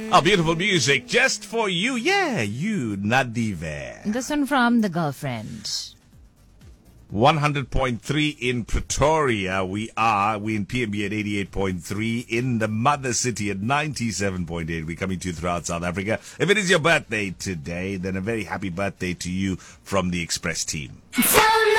Oh, beautiful music just for you. Yeah, you, Nadive. This one from The Girlfriend. 100.3 in Pretoria. We in PMB at 88.3, in the mother city at 97.8. We're coming to you throughout South Africa. If it is your birthday today, then a very happy birthday to you from the Express team.